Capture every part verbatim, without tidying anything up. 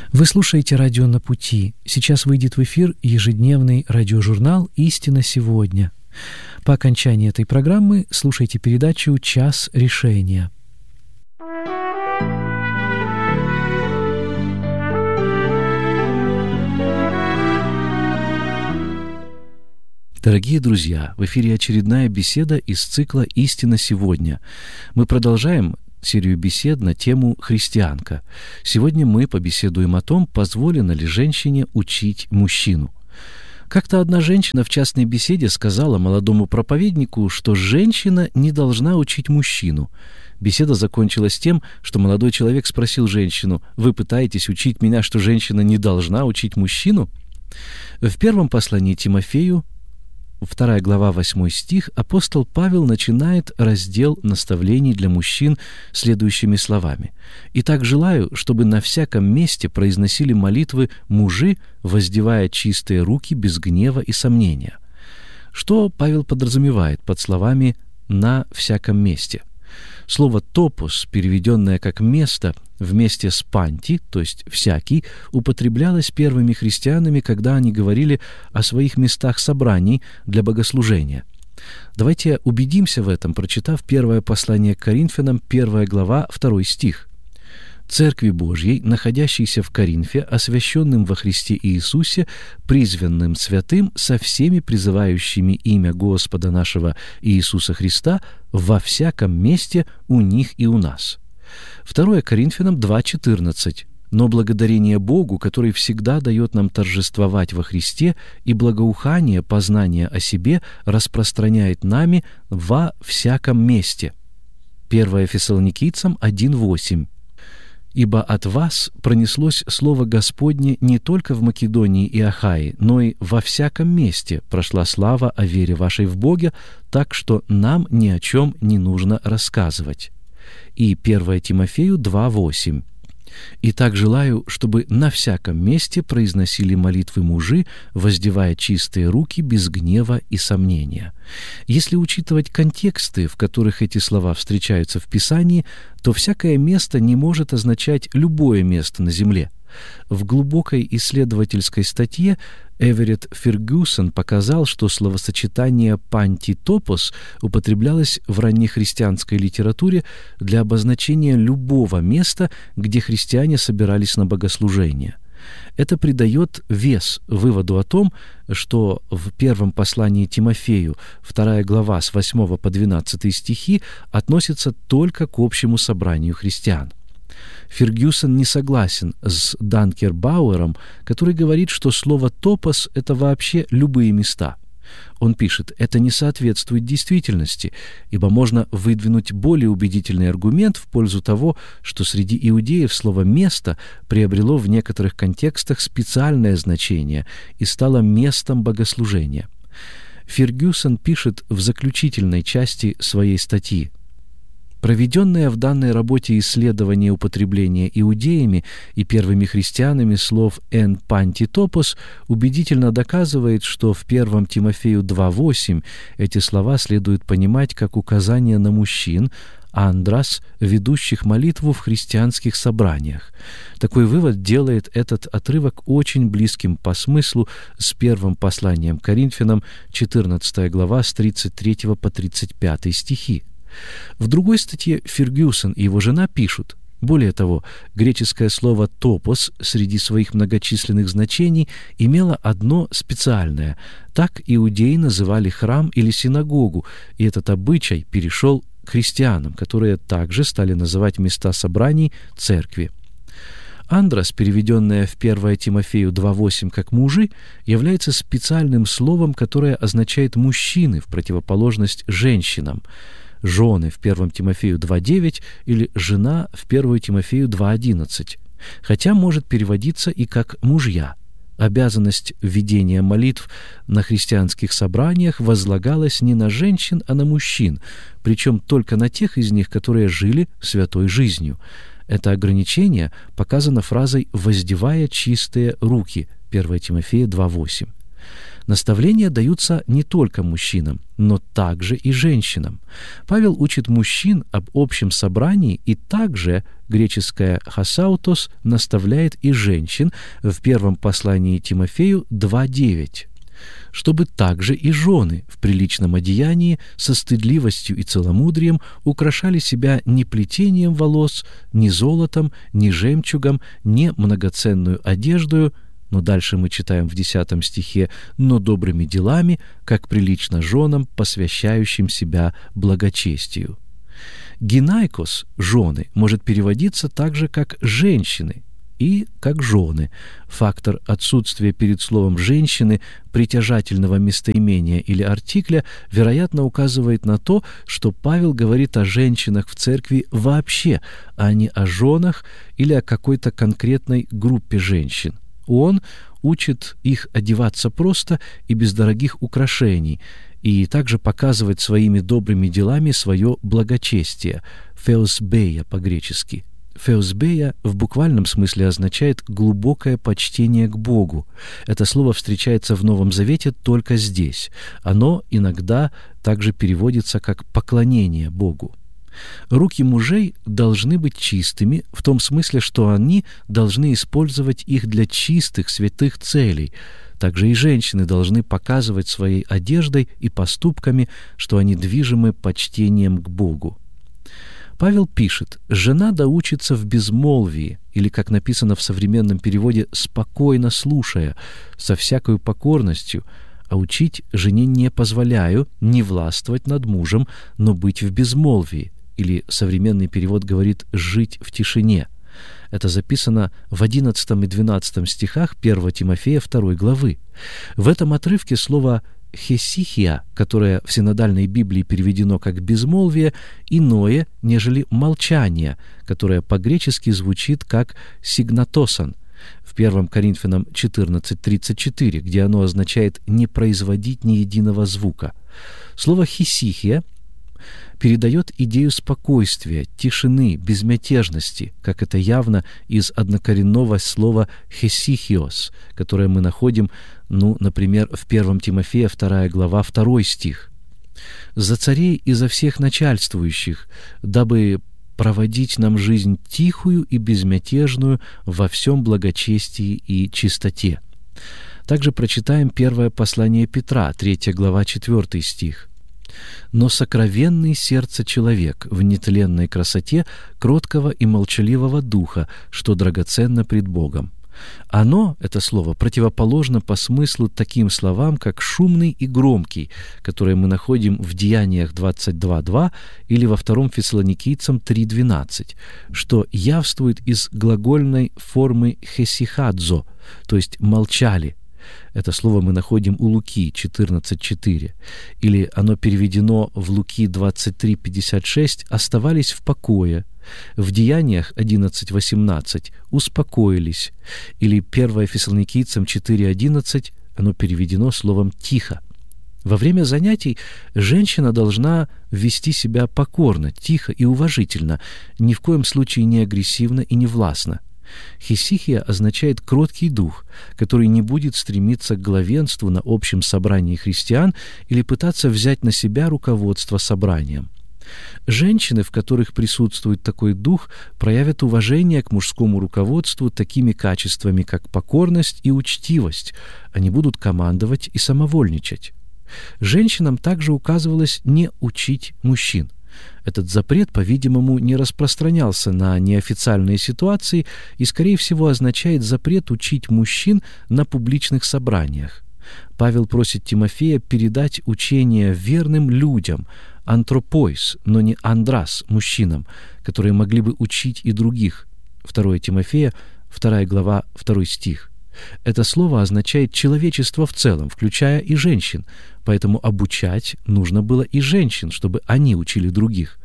Вы слушаете «Радио на пути». Сейчас выйдет в эфир ежедневный радиожурнал «Истина сегодня». По окончании этой программы слушайте передачу «Час решения». Дорогие друзья, в эфире очередная беседа из цикла «Истина сегодня». Мы продолжаем серию бесед на тему «Христианка». Сегодня мы побеседуем о том, позволено ли женщине учить мужчину. Как-то одна женщина в частной беседе сказала молодому проповеднику, что женщина не должна учить мужчину. Беседа закончилась тем, что молодой человек спросил женщину: «Вы пытаетесь учить меня, что женщина не должна учить мужчину?» В первом послании Тимофею, вторая глава, восьмой стих, апостол Павел начинает раздел наставлений для мужчин следующими словами: «Итак, желаю, чтобы на всяком месте произносили молитвы мужи, воздевая чистые руки без гнева и сомнения». Что Павел подразумевает под словами «на всяком месте»? Слово «топос», переведенное как «место», вместе с «панти», то есть «всякий», употреблялось первыми христианами, когда они говорили о своих местах собраний для богослужения. Давайте убедимся в этом, прочитав первое послание к Коринфянам, первая глава, второй стих. «Церкви Божьей, находящейся в Коринфе, освященным во Христе Иисусе, призванным святым, со всеми призывающими имя Господа нашего Иисуса Христа, во всяком месте у них и у нас». второе Коринфянам два четырнадцать. «Но благодарение Богу, который всегда дает нам торжествовать во Христе, и благоухание познания о себе распространяет нами во всяком месте». первое Фессалоникийцам один восемь. «Ибо от вас пронеслось слово Господне не только в Македонии и Ахае, но и во всяком месте прошла слава о вере вашей в Боге, так что нам ни о чем не нужно рассказывать». И первое Тимофею два восемь. «Итак, желаю, чтобы на всяком месте произносили молитвы мужи, воздевая чистые руки без гнева и сомнения». Если учитывать контексты, в которых эти слова встречаются в Писании, то всякое место не может означать любое место на земле. В глубокой исследовательской статье Эверетт Фергюсон показал, что словосочетание «панти-топос» употреблялось в раннехристианской литературе для обозначения любого места, где христиане собирались на богослужение. Это придает вес выводу о том, что в первом послании Тимофею, вторая глава с восьмого по двенадцатый стихи, относится только к общему собранию христиан. Фергюсон не согласен с Данкербауэром, который говорит, что слово «топос» — это вообще любые места. Он пишет: «Это не соответствует действительности, ибо можно выдвинуть более убедительный аргумент в пользу того, что среди иудеев слово «место» приобрело в некоторых контекстах специальное значение и стало местом богослужения». Фергюсон пишет в заключительной части своей статьи: «Проведенное в данной работе исследование употребления иудеями и первыми христианами слов «эн панти-топос» убедительно доказывает, что в первом Тимофею два восемь эти слова следует понимать как указание на мужчин, андрас, ведущих молитву в христианских собраниях. Такой вывод делает этот отрывок очень близким по смыслу с первым посланием к Коринфянам, четырнадцатая глава, с тридцать третьего по тридцать пятый стихи. В другой статье Фергюсон и его жена пишут: более того, греческое слово «топос» среди своих многочисленных значений имело одно специальное. Так иудеи называли храм или синагогу, и этот обычай перешел к христианам, которые также стали называть места собраний церкви. Андрос, переведенное в первое Тимофею два восемь как «мужи», является специальным словом, которое означает «мужчины» в противоположность женщинам. «Жены» в первом Тимофею два девять или «жена» в первом Тимофею два одиннадцать, хотя может переводиться и как «мужья». Обязанность ведения молитв на христианских собраниях возлагалась не на женщин, а на мужчин, причем только на тех из них, которые жили святой жизнью. Это ограничение показано фразой «воздевая чистые руки» первое Тимофея два восемь. Наставления даются не только мужчинам, но также и женщинам. Павел учит мужчин об общем собрании, и также греческое «хасаутос» наставляет и женщин в первом послании Тимофею два девять. Чтобы также и жены в приличном одеянии со стыдливостью и целомудрием украшали себя не плетением волос, не золотом, не жемчугом, не многоценную одеждою, но дальше мы читаем в десятом стихе, но добрыми делами, как прилично женам, посвящающим себя благочестию. Гинайкос, жены, может переводиться также как женщины и как жены. Фактор отсутствия перед словом «женщины» притяжательного местоимения или артикля, вероятно, указывает на то, что Павел говорит о женщинах в церкви вообще, а не о женах или о какой-то конкретной группе женщин. Он учит их одеваться просто и без дорогих украшений, и также показывать своими добрыми делами свое благочестие, «феосбея» по-гречески. «Феосбея» в буквальном смысле означает «глубокое почтение к Богу». Это слово встречается в Новом Завете только здесь. Оно иногда также переводится как «поклонение Богу». Руки мужей должны быть чистыми, в том смысле, что они должны использовать их для чистых, святых целей. Также и женщины должны показывать своей одеждой и поступками, что они движимы почтением к Богу. Павел пишет: «Жена доучится в безмолвии», или, как написано в современном переводе, «спокойно слушая, со всякою покорностью, а учить жене не позволяю не властвовать над мужем, но быть в безмолвии». Или современный перевод говорит «жить в тишине». Это записано в одиннадцатом и двенадцатом стихах первого Тимофея второй главы. В этом отрывке слово «хесихия», которое в синодальной Библии переведено как «безмолвие», иное, нежели «молчание», которое по-гречески звучит как «сигнатосан» в первом Коринфянам четырнадцать тридцать четыре, где оно означает «не производить ни единого звука». Слово «хесихия» передает идею спокойствия, тишины, безмятежности, как это явно из однокоренного слова «хесихиос», которое мы находим, ну, например, в первом Тимофея вторая глава второй стих. «За царей и за всех начальствующих, дабы проводить нам жизнь тихую и безмятежную во всем благочестии и чистоте». Также прочитаем первое послание Петра, третья глава, четвёртый стих. «Но сокровенный сердце человек в нетленной красоте кроткого и молчаливого духа, что драгоценно пред Богом». Оно, это слово, противоположно по смыслу таким словам, как «шумный» и «громкий», которые мы находим в Деяниях двадцать два два или во втором Фессалоникийцам три двенадцать, что явствует из глагольной формы «хесихадзо», то есть «молчали». Это слово мы находим у Луки четырнадцать четыре, или оно переведено в Луки двадцать три пятьдесят шесть «оставались в покое», в Деяниях одиннадцать восемнадцать «успокоились», или первое Фессалоникийцам четыре одиннадцать оно переведено словом «тихо». Во время занятий женщина должна вести себя покорно, тихо и уважительно, ни в коем случае не агрессивно и не властно. Хесихия означает «кроткий дух», который не будет стремиться к главенству на общем собрании христиан или пытаться взять на себя руководство собранием. Женщины, в которых присутствует такой дух, проявят уважение к мужскому руководству такими качествами, как покорность и учтивость. Они будут командовать и самовольничать. Женщинам также указывалось не учить мужчин. Этот запрет, по-видимому, не распространялся на неофициальные ситуации и, скорее всего, означает запрет учить мужчин на публичных собраниях. Павел просит Тимофея передать учение верным людям, антропойс, но не андрас, мужчинам, которые могли бы учить и других. второе Тимофея, вторая глава, второй стих. Это слово означает человечество в целом, включая и женщин, поэтому обучать нужно было и женщин, чтобы они учили других.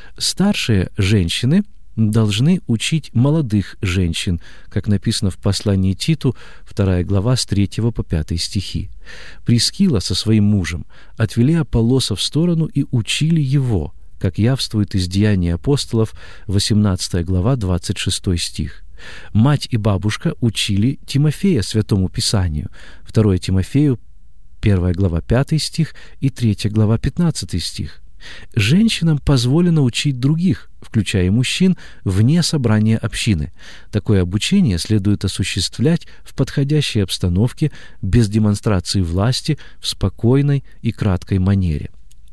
Старшие женщины должны учить молодых женщин, как написано в послании Титу, вторая глава, с третьего по пятый стихи. Прискила со своим мужем отвели Аполлоса в сторону и учили его, как явствует из Деяний апостолов, восемнадцатая глава, двадцать шестой стих. Мать и бабушка учили Тимофея Святому Писанию. второе Тимофею, первая глава пятый стих и третья глава пятнадцатый стих. Женщинам позволено учить других, включая и мужчин, вне собрания общины. Такое обучение следует осуществлять в подходящей обстановке, без демонстрации власти, в спокойной и краткой манере.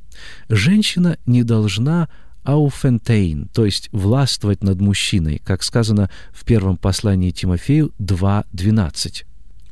Женщина не должна ауфентейн, то есть властвовать над мужчиной, как сказано в первом послании Тимофею два двенадцать.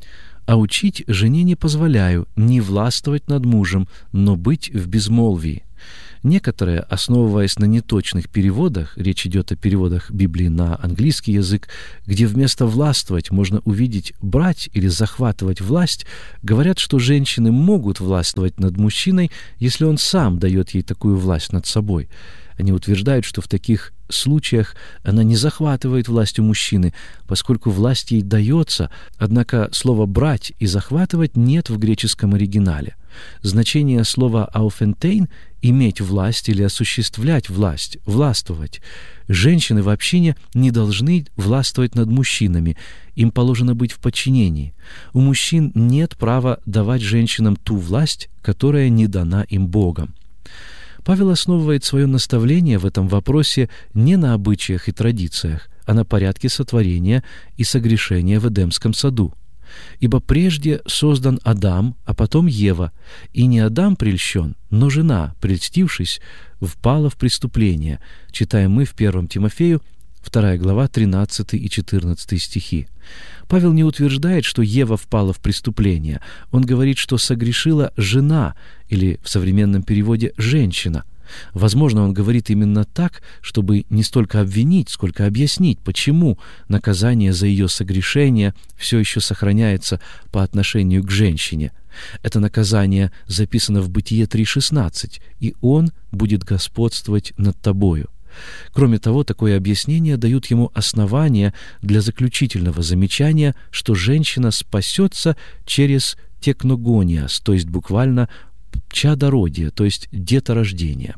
«А учить жене не позволяю, не властвовать над мужем, но быть в безмолвии». Некоторые, основываясь на неточных переводах, речь идет о переводах Библии на английский язык, где вместо «властвовать» можно увидеть «брать» или «захватывать власть», говорят, что женщины могут властвовать над мужчиной, если он сам дает ей такую власть над собой. Они утверждают, что в таких случаях она не захватывает власть у мужчины, поскольку власть ей дается, однако слова «брать» и «захватывать» нет в греческом оригинале. Значение слова «ауфентейн» — иметь власть или осуществлять власть, властвовать. Женщины в общине не должны властвовать над мужчинами, им положено быть в подчинении. У мужчин нет права давать женщинам ту власть, которая не дана им Богом. Павел основывает свое наставление в этом вопросе не на обычаях и традициях, а на порядке сотворения и согрешения в Эдемском саду. «Ибо прежде создан Адам, а потом Ева, и не Адам прельщен, но жена, прельстившись, впала в преступление», читаем мы в первом Тимофею, вторая глава, тринадцатый и четырнадцатый стихи. Павел не утверждает, что Ева впала в преступление. Он говорит, что согрешила жена, или в современном переводе «женщина». Возможно, он говорит именно так, чтобы не столько обвинить, сколько объяснить, почему наказание за ее согрешение все еще сохраняется по отношению к женщине. Это наказание записано в Бытие три шестнадцать, и он будет господствовать над тобою. Кроме того, такое объяснение дают ему основания для заключительного замечания, что женщина спасется через текногониас, то есть буквально чадородие, то есть деторождение.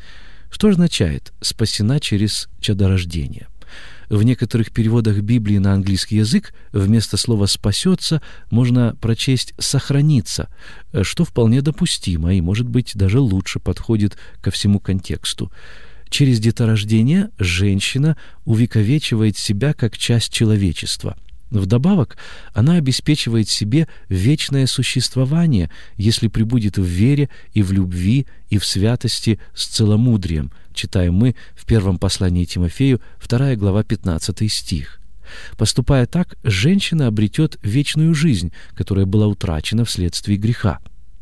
Что означает «спасена через чадорождение»? В некоторых переводах Библии на английский язык вместо слова «спасется» можно прочесть «сохранится», что вполне допустимо и, может быть, даже лучше подходит ко всему контексту. Через деторождение женщина увековечивает себя как часть человечества. Вдобавок, она обеспечивает себе вечное существование, если пребудет в вере и в любви и в святости с целомудрием, читаем мы в первом послании Тимофею, вторая глава, пятнадцатый стих. Поступая так, женщина обретет вечную жизнь, которая была утрачена вследствие греха.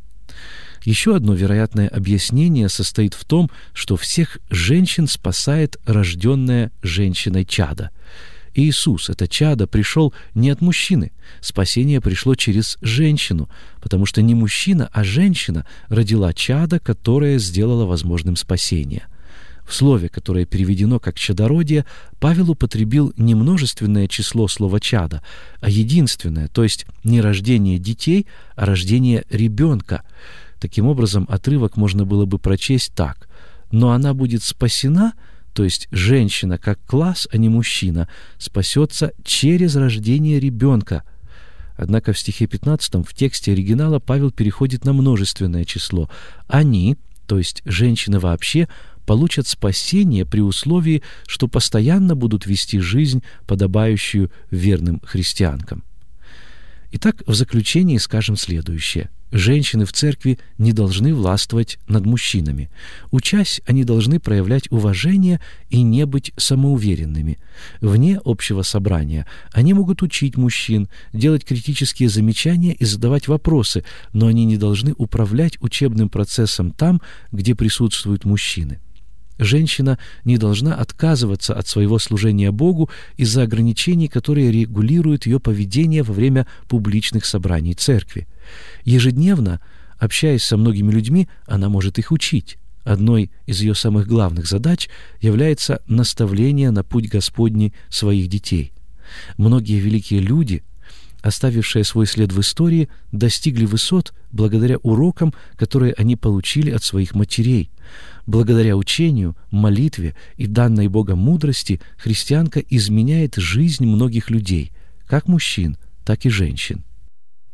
Еще одно вероятное объяснение состоит в том, что всех женщин спасает рожденное женщиной чадо. Иисус, это чадо, пришел не от мужчины. Спасение пришло через женщину, потому что не мужчина, а женщина родила чадо, которое сделало возможным спасение. В слове, которое переведено как «чадородие», Павел употребил не множественное число слова «чадо», а единственное, то есть не рождение детей, а рождение ребенка. Таким образом, отрывок можно было бы прочесть так: «Но она будет спасена», то есть женщина как класс, а не мужчина, спасется через рождение ребенка. Однако в стихе пятнадцатом в тексте оригинала Павел переходит на множественное число. Они, то есть женщины вообще, получат спасение при условии, что постоянно будут вести жизнь, подобающую верным христианкам. Итак, в заключении скажем следующее. Женщины в церкви не должны властвовать над мужчинами. Учась, они должны проявлять уважение и не быть самоуверенными. Вне общего собрания они могут учить мужчин, делать критические замечания и задавать вопросы, но они не должны управлять учебным процессом там, где присутствуют мужчины. Женщина не должна отказываться от своего служения Богу из-за ограничений, которые регулируют ее поведение во время публичных собраний церкви. Ежедневно, общаясь со многими людьми, она может их учить. Одной из ее самых главных задач является наставление на путь Господний своих детей. Многие великие люди, оставившие свой след в истории, достигли высот благодаря урокам, которые они получили от своих матерей. Благодаря учению, молитве и данной Богом мудрости христианка изменяет жизнь многих людей, как мужчин, так и женщин.